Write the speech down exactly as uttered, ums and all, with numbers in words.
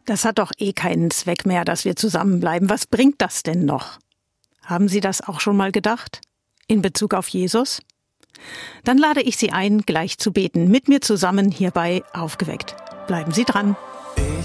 Das hat doch eh keinen Zweck mehr, dass wir zusammenbleiben. Was bringt das denn noch? Haben Sie das auch schon mal gedacht? In Bezug auf Jesus? Dann lade ich Sie ein, gleich zu beten, mit mir zusammen hierbei Aufgeweckt. Bleiben Sie dran.